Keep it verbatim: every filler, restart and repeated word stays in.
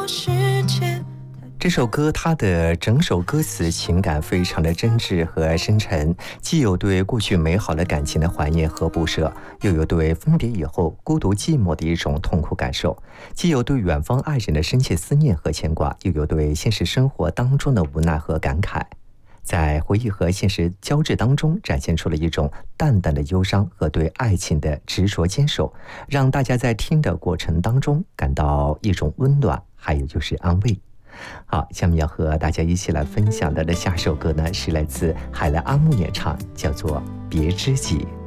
这首歌它的整首歌词情感非常的真挚和深沉，既有对过去美好的感情的怀念和不舍，又有对分别以后孤独寂寞的一种痛苦感受，既有对远方爱人的深切思念和牵挂，又有对现实生活当中的无奈和感慨，在回忆和现实交织当中展现出了一种淡淡的忧伤和对爱情的执着坚守，让大家在听的过程当中感到一种温暖，还有就是安慰。好，下面要和大家一起来分享的的下首歌呢，是来自海莱阿木演唱，叫做《别知己》。